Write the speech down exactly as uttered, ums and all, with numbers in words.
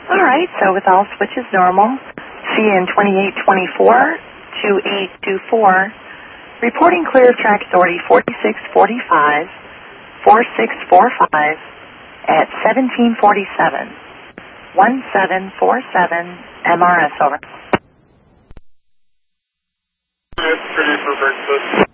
All right, so with all switches normal, C N twenty-eight twenty-four, two eight two four, reporting clear of track authority forty-six forty-five, four six four five at seventeen forty-seven, one seven four seven, M R S, over. Ready for breakfast.